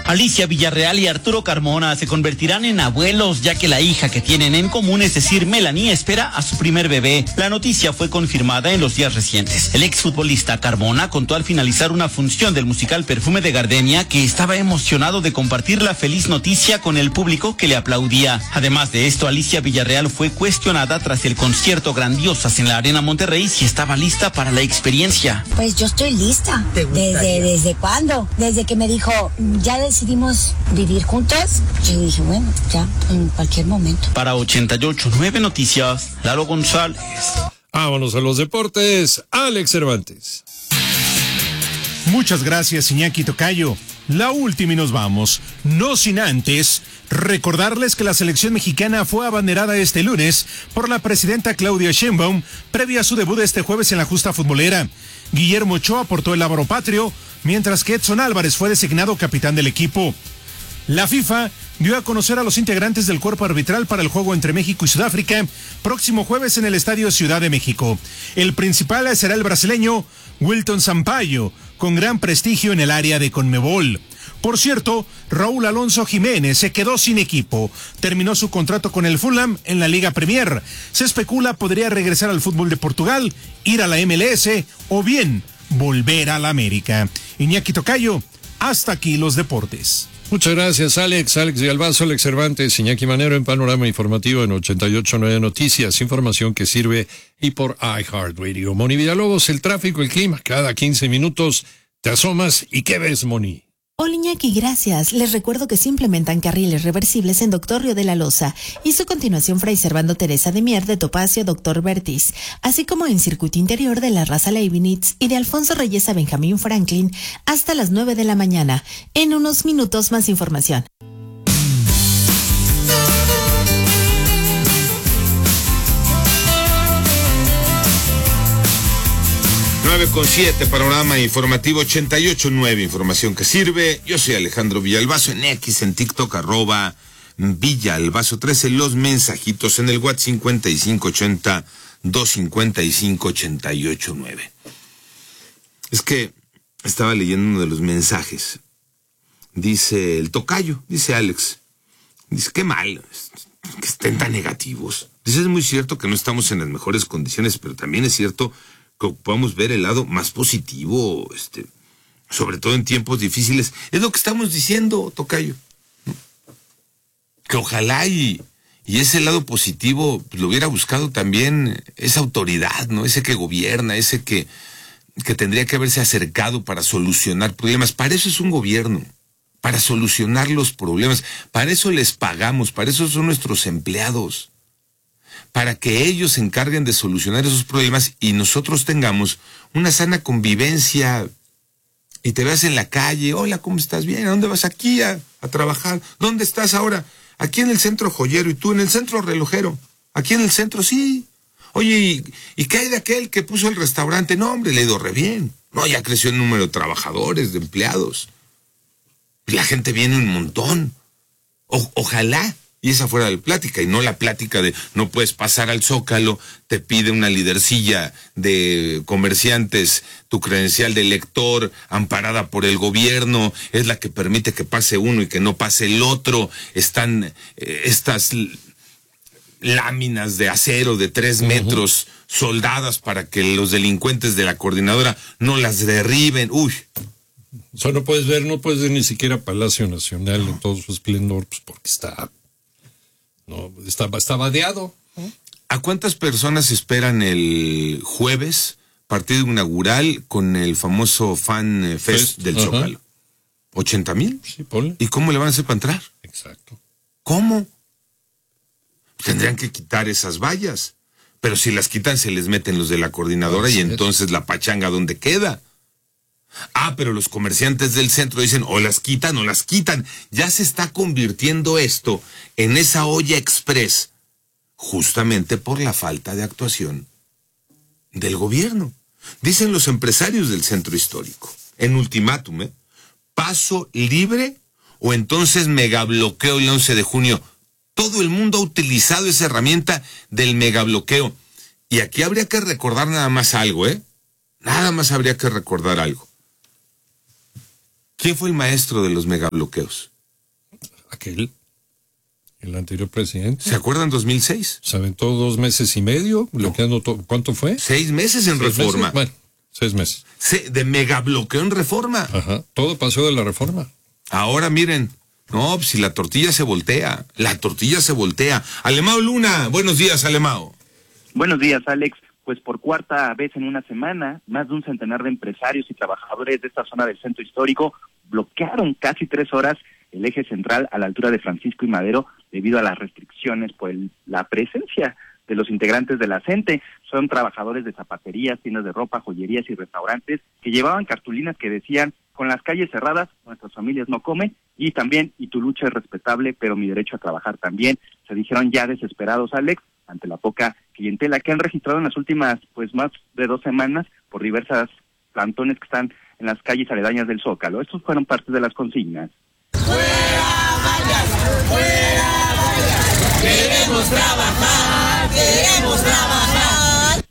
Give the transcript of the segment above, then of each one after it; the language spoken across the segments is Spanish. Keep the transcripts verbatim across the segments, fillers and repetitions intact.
Alicia Villarreal y Arturo Carmona se convertirán en abuelos, ya que la hija que tienen en común, es decir, Melanie, espera a su primer bebé. La noticia fue confirmada en los días recientes. El exfutbolista Carmona contó al finalizar una función del musical Perfume de Gardenia que estaba emocionado de compartir la feliz noticia con el público que le aplaudía. Además de esto, Alicia Villarreal fue cuestionada tras el concierto Grandiosas en la Arena Monterrey si estaba lista para la experiencia. Pues yo estoy lista. ¿Desde, desde cuándo? Desde que me dijo, ya decidimos vivir juntos. Yo dije, bueno, ya, en cualquier momento. Para ochenta y ocho punto nueve Noticias, Lalo González. Vámonos a los deportes, Alex Cervantes. Muchas gracias, Iñaki Tocayo. La última y nos vamos. No sin antes recordarles que la selección mexicana fue abanderada este lunes por la presidenta Claudia Sheinbaum, previa a su debut este jueves en la justa futbolera. Guillermo Ochoa portó el lábaro patrio, mientras que Edson Álvarez fue designado capitán del equipo. La FIFA dio a conocer a los integrantes del cuerpo arbitral para el juego entre México y Sudáfrica, próximo jueves en el Estadio Ciudad de México. El principal será el brasileño Wilton Sampaio, con gran prestigio en el área de Conmebol. Por cierto, Raúl Alonso Jiménez se quedó sin equipo. Terminó su contrato con el Fulham en la Liga Premier. Se especula podría regresar al fútbol de Portugal, ir a la M L S o bien volver a la América. Iñaki Tocayo, hasta aquí los deportes. Muchas gracias, Alex. Alex Villalbazo, Alex Cervantes, Iñaki Manero en Panorama Informativo en ochenta y ocho punto nueve Noticias. Información que sirve y por iHeartRadio. Moni Villalobos, el tráfico, el clima. Cada quince minutos te asomas y ¿qué ves, Moni? Hola Iñaki, gracias. Les recuerdo que se implementan carriles reversibles en Doctor Río de la Loza y su continuación Fray Servando Teresa de Mier de Topacio Doctor Bertis, así como en circuito interior de la Raza Leibniz y de Alfonso Reyes a Benjamín Franklin hasta las nueve de la mañana. En unos minutos más información. nueve con siete, Panorama Informativo ochenta y ocho punto nueve, información que sirve. Yo soy Alejandro Villalbazo, en X, en TikTok, arroba Villalbazo trece, los mensajitos en el WhatsApp cincuenta y cinco ochenta, doscientos cincuenta y cinco, ochenta y ocho nueve. Es que estaba leyendo uno de los mensajes. Dice el tocayo, dice Alex, dice, qué mal que estén tan negativos. Dice, es muy cierto que no estamos en las mejores condiciones, pero también es cierto que podamos ver el lado más positivo, este, sobre todo en tiempos difíciles. Es lo que estamos diciendo, tocayo. Que ojalá y, y ese lado positivo lo hubiera buscado también esa autoridad, ¿no? Ese que gobierna, ese que, que tendría que haberse acercado para solucionar problemas. Para eso es un gobierno, para solucionar los problemas. Para eso les pagamos, para eso son nuestros empleados. Para que ellos se encarguen de solucionar esos problemas y nosotros tengamos una sana convivencia y te veas en la calle, hola, ¿cómo estás? Bien, ¿a dónde vas? Aquí a, a trabajar. ¿Dónde estás ahora? Aquí en el centro joyero. ¿Y tú en el centro relojero? Aquí en el centro, sí. Oye, ¿y, ¿y qué hay de aquel que puso el restaurante? No, hombre, le ha ido re bien. No, ya creció el número de trabajadores, de empleados. La gente viene un montón. O, ojalá. Y esa fuera la plática, y no la plática de no puedes pasar al Zócalo, te pide una lidercilla de comerciantes, tu credencial de lector, amparada por el gobierno, es la que permite que pase uno y que no pase el otro. Están eh, estas láminas de acero de tres metros uh-huh. soldadas para que los delincuentes de la coordinadora no las derriben. Uy. O sea, no puedes ver, no puedes ver ni siquiera Palacio Nacional no. en todo su esplendor, pues porque está... No, está, está vadeado. ¿A cuántas personas esperan el jueves, partido inaugural, con el famoso Fan Fest, Fest del ajá. Zócalo? ¿ochenta mil? Sí, ponle. ¿Y cómo le van a hacer para entrar? Exacto. ¿Cómo? Tendrían que quitar esas vallas. Pero si las quitan, se les meten los de la coordinadora y entonces la pachanga, ¿dónde queda? Ah, pero los comerciantes del centro dicen, o las quitan o las quitan. Ya se está convirtiendo esto en esa olla express, justamente por la falta de actuación del gobierno. Dicen los empresarios del centro histórico, en ultimátum, ¿eh? Paso libre o entonces megabloqueo el once de junio. Todo el mundo ha utilizado esa herramienta del megabloqueo. Y aquí habría que recordar nada más algo, ¿eh? Nada más habría que recordar algo. ¿Quién fue el maestro de los megabloqueos? Aquel, el anterior presidente. ¿Se acuerdan dos mil seis? Se aventó dos meses y medio, bloqueando todo. ¿Cuánto fue? Seis meses en ¿Seis Reforma. meses? Bueno, seis meses. Se, de megabloqueo en Reforma. Ajá, todo pasó de la Reforma. Ahora miren, no, pues, si la tortilla se voltea, la tortilla se voltea. Alemao Luna, buenos días, Alemao. Buenos días, Alex. Pues por cuarta vez en una semana, más de un centenar de empresarios y trabajadores de esta zona del centro histórico bloquearon casi tres horas el eje central a la altura de Francisco y Madero debido a las restricciones por el, la presencia de los integrantes de la CENTE. Son trabajadores de zapaterías, tiendas de ropa, joyerías y restaurantes que llevaban cartulinas que decían: con las calles cerradas, nuestras familias no comen, y también, y tu lucha es respetable, pero mi derecho a trabajar también. Se dijeron ya desesperados, Alex, ante la poca clientela que han registrado en las últimas, pues más de dos semanas, por diversas plantones que están en las calles aledañas del Zócalo. Estos fueron parte de las consignas. ¡Fuera vallas! ¡Fuera vallas! ¡Queremos trabajar! ¡Queremos trabajar!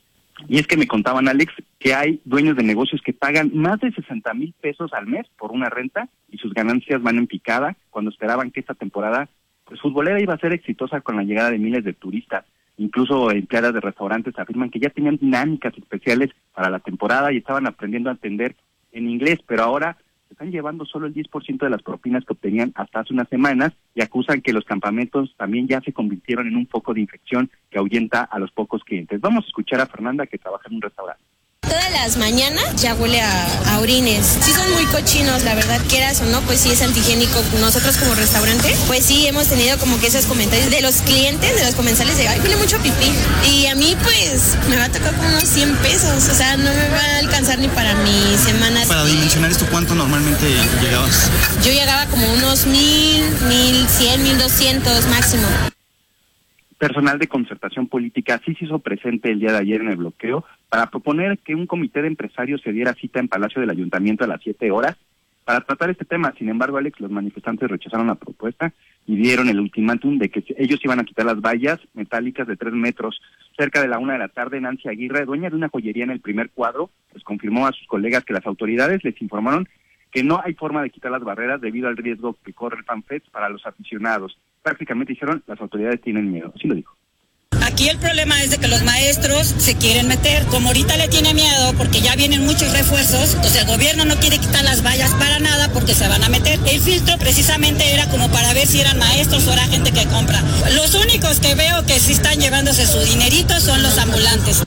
Y es que me contaban, Alex, que hay dueños de negocios que pagan más de sesenta mil pesos al mes por una renta y sus ganancias van en picada cuando esperaban que esta temporada pues futbolera iba a ser exitosa con la llegada de miles de turistas. Incluso empleadas de restaurantes afirman que ya tenían dinámicas especiales para la temporada y estaban aprendiendo a atender en inglés, pero ahora se están llevando solo el diez por ciento de las propinas que obtenían hasta hace unas semanas y acusan que los campamentos también ya se convirtieron en un foco de infección que ahuyenta a los pocos clientes. Vamos a escuchar a Fernanda, que trabaja en un restaurante. Todas las mañanas ya huele a, a orines. Sí son muy cochinos, la verdad, quieras o no, pues sí es antihigiénico. Nosotros como restaurante, pues sí hemos tenido como que esos comentarios de los clientes, de los comensales, de ay, huele mucho pipí. Y a mí pues me va a tocar como unos cien pesos, o sea, no me va a alcanzar ni para mi semana. Para dimensionar esto, ¿cuánto normalmente llegabas? Yo llegaba como unos mil, mil cien, mil doscientos máximo. Personal de concertación política sí se hizo presente el día de ayer en el bloqueo para proponer que un comité de empresarios se diera cita en Palacio del Ayuntamiento a las siete horas para tratar este tema. Sin embargo, Alex, los manifestantes rechazaron la propuesta y dieron el ultimátum de que ellos iban a quitar las vallas metálicas de tres metros. Cerca de la una de la tarde, Nancy Aguirre, dueña de una joyería en el primer cuadro, pues confirmó a sus colegas que las autoridades les informaron que no hay forma de quitar las barreras debido al riesgo que corre el FanFest para los aficionados. Prácticamente dijeron, las autoridades tienen miedo, así lo dijo. Aquí el problema es de que los maestros se quieren meter, como ahorita le tiene miedo porque ya vienen muchos refuerzos, entonces el gobierno no quiere quitar las vallas para nada porque se van a meter. El filtro precisamente era como para ver si eran maestros o era gente que compra. Los únicos que veo que sí están llevándose su dinerito son los ambulantes.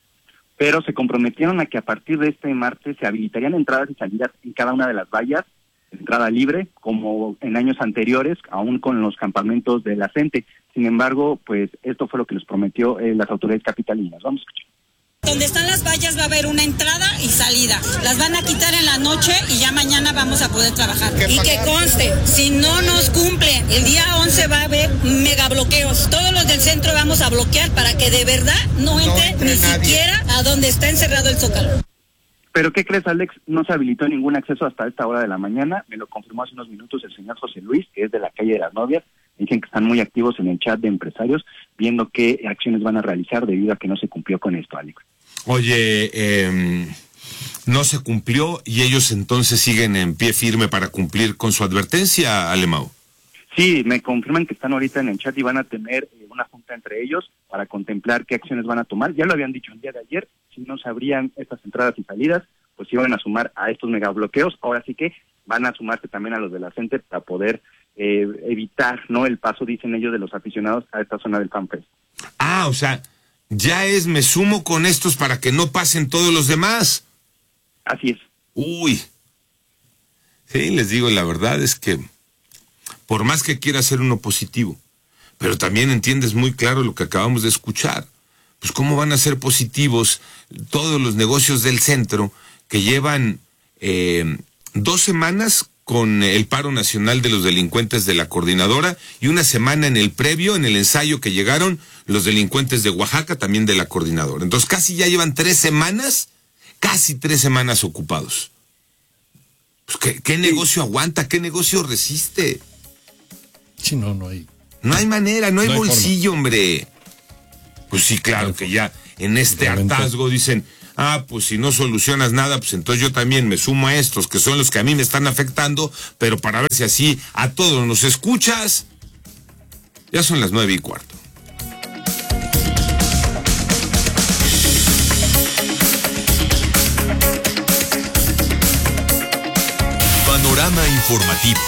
Pero se comprometieron a que a partir de este martes se habilitarían entradas y salidas en cada una de las vallas, entrada libre, como en años anteriores, aún con los campamentos de la CENTE. Sin embargo, pues esto fue lo que les prometió eh, las autoridades capitalinas. Vamos a escuchar. Donde están las vallas va a haber una entrada y salida. Las van a quitar en la noche y ya mañana vamos a poder trabajar. Y que conste, si no nos cumple, el día once va a haber megabloqueos. Todos los del centro vamos a bloquear para que de verdad no entre, no entre ni nadie. Siquiera a donde está encerrado el Zócalo. ¿Pero qué crees, Alex? No se habilitó ningún acceso hasta esta hora de la mañana. Me lo confirmó hace unos minutos el señor José Luis, que es de la calle de las Novias. Dicen que están muy activos en el chat de empresarios, viendo qué acciones van a realizar debido a que no se cumplió con esto, Alex. Oye, eh, no se cumplió y ellos entonces siguen en pie firme para cumplir con su advertencia, Alemao. Sí, me confirman que están ahorita en el chat y van a tener eh, una junta entre ellos para contemplar qué acciones van a tomar. Ya lo habían dicho el día de ayer, si no se abrían estas entradas y salidas, pues iban a sumar a estos megabloqueos. Ahora sí que van a sumarse también a los de la CENTE para poder eh, evitar, ¿no?, el paso, dicen ellos, de los aficionados a esta zona del FanFest. Ah, o sea, ya es, me sumo con estos para que no pasen todos los demás. Así es. Uy. Sí, les digo, la verdad es que por más que quiera ser uno positivo, pero también entiendes muy claro lo que acabamos de escuchar. Pues cómo van a ser positivos todos los negocios del centro que llevan eh, dos semanas con el paro nacional de los delincuentes de la coordinadora y una semana en el previo, en el ensayo que llegaron los delincuentes de Oaxaca, también de la coordinadora. Entonces casi ya llevan tres semanas, casi tres semanas ocupados. Pues ¿qué, qué negocio aguanta? ¿Qué negocio resiste? Sí, no, no hay. No hay manera, no hay, no hay bolsillo, forma. Hombre. Pues sí, claro que ya en este hartazgo dicen, Ah, pues si no solucionas nada, pues entonces yo también me sumo a estos, que son los que a mí me están afectando, pero para ver si así a todos nos escuchas. Ya son las nueve y cuarto. Panorama informativo.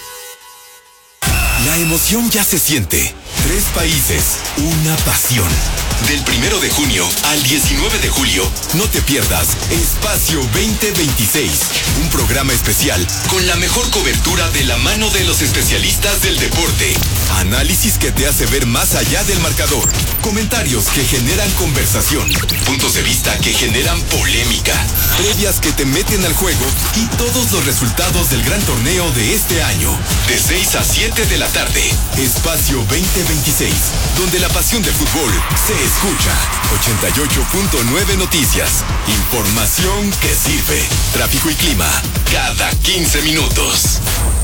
La emoción ya se siente. Tres países, una pasión. Del primero de junio al diecinueve de julio, no te pierdas Espacio veinte veintiséis, un programa especial con la mejor cobertura de la mano de los especialistas del deporte. Análisis que te hace ver más allá del marcador. Comentarios que generan conversación. Puntos de vista que generan polémica. Previas que te meten al juego y todos los resultados del gran torneo de este año. De seis a siete de la tarde. Espacio veinte veintiséis, donde la pasión del fútbol se escucha. ochenta y ocho punto nueve Noticias. Información que sirve. Tráfico y clima cada quince minutos.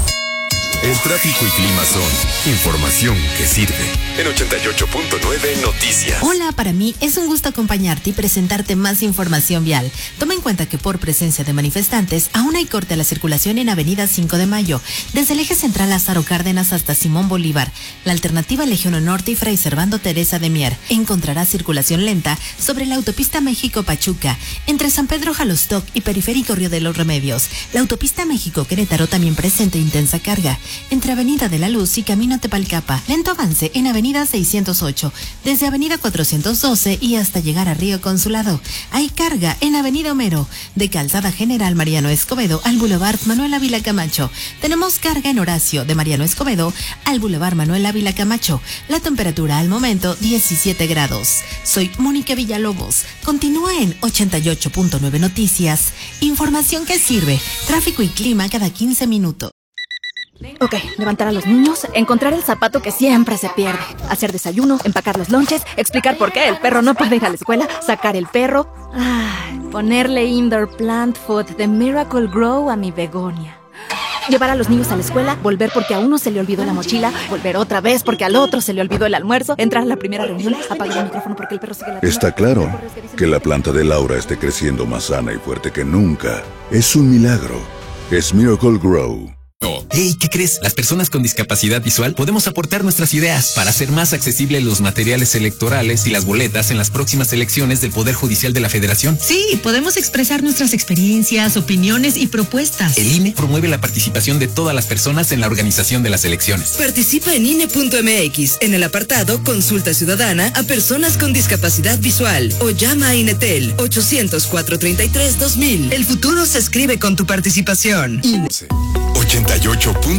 El tráfico y clima son información que sirve. En ochenta y ocho punto nueve Noticias. Hola, para mí es un gusto acompañarte y presentarte más información vial. Toma en cuenta que por presencia de manifestantes, aún hay corte a la circulación en Avenida cinco de Mayo, desde el eje central Lázaro Cárdenas hasta Simón Bolívar. La alternativa Legión Norte y Fray Servando Teresa de Mier. Encontrarás circulación lenta sobre la autopista México-Pachuca, entre San Pedro Jalostoc y Periférico Río de los Remedios. La autopista México-Querétaro también presenta intensa carga entre Avenida de la Luz y Camino Tepalcapa. Lento avance en Avenida seiscientos ocho, desde Avenida cuatrocientos doce y hasta llegar a Río Consulado. Hay carga en Avenida Homero, de Calzada General Mariano Escobedo al Boulevard Manuel Ávila Camacho. Tenemos carga en Horacio, de Mariano Escobedo al Boulevard Manuel Ávila Camacho. La temperatura al momento diecisiete grados. Soy Mónica Villalobos. Continúa en ochenta y ocho punto nueve Noticias. Información que sirve. Tráfico y clima cada quince minutos. Ok, levantar a los niños, encontrar el zapato que siempre se pierde, hacer desayuno, empacar los lonches, explicar por qué el perro no puede ir a la escuela, sacar el perro, ay, ponerle indoor plant food de Miracle Grow a mi begonia. Llevar a los niños a la escuela, volver porque a uno se le olvidó la mochila, volver otra vez porque al otro se le olvidó el almuerzo, entrar a la primera reunión, apagar el micrófono porque el perro sigue la... Está claro que la planta de Laura esté creciendo más sana y fuerte que nunca. Es un milagro. Es Miracle Grow. Hey, ¿qué crees? Las personas con discapacidad visual podemos aportar nuestras ideas para hacer más accesibles los materiales electorales y las boletas en las próximas elecciones del Poder Judicial de la Federación. Sí, podemos expresar nuestras experiencias, opiniones y propuestas. El I N E promueve la participación de todas las personas en la organización de las elecciones. Participa en I N E punto M X en el apartado Consulta Ciudadana a personas con discapacidad visual o llama a INETEL ochocientos, cuatrocientos treinta y tres, dos mil. El futuro se escribe con tu participación. ochenta y ocho punto